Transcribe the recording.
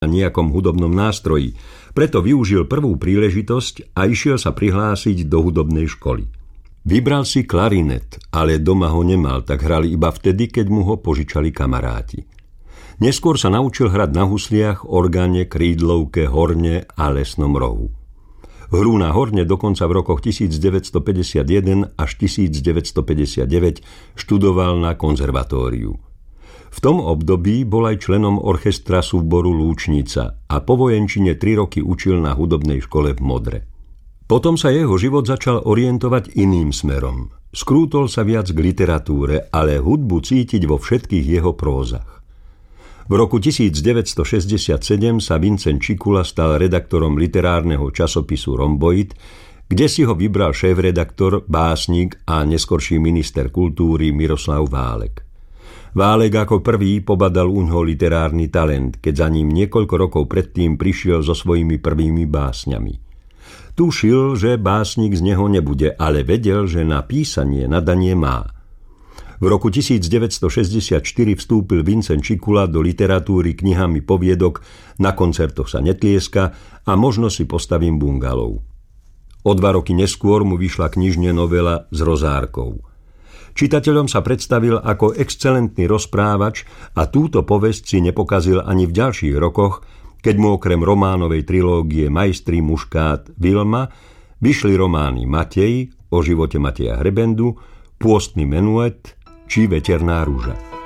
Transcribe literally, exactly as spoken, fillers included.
na nejakom hudobnom nástroji, preto využil prvú príležitosť a išiel sa prihlásiť do hudobnej školy. Vybral si klarinet, ale doma ho nemal, tak hrali iba vtedy, keď mu ho požičali kamaráti. Neskôr sa naučil hrať na husliach, orgáne, krídlovke, horne a lesnom rohu. Hru na horne dokonca v rokoch devätnásťstopäťdesiatjeden až devätnásťstopäťdesiatdeväť študoval na konzervatóriu. V tom období bol aj členom orchestra súboru Lúčnica a po vojenčine tri roky učil na hudobnej škole v Modre. Potom sa jeho život začal orientovať iným smerom. Skrútol sa viac k literatúre, ale hudbu cítiť vo všetkých jeho prózach. V roku devätnásťstošesťdesiatsedem sa Vincent Čikula stal redaktorom literárneho časopisu Rhomboid, kde si ho vybral šéfredaktor, básnik a neskorší minister kultúry Miroslav Válek. Válek ako prvý pobadal uňho literárny talent, keď za ním niekoľko rokov predtým prišiel so svojimi prvými básňami. Tušil, že básnik z neho nebude, ale vedel, že na písanie nadanie má. V roku devätnásťstošesťdesiatštyri vstúpil Vincent Čikula do literatúry knihami poviedok Na koncertoch sa netlieska a Možno si postavím bungalov. O dva roky neskôr mu vyšla knižne novela S rozárkou. Čitateľom sa predstavil ako excelentný rozprávač a túto povesť si nepokazil ani v ďalších rokoch, keď mu okrem románovej trilógie Majstri, muškát, Vilma vyšli romány Matej o živote Mateja Hrebendu, Pôstny menuet či Veterná rúža.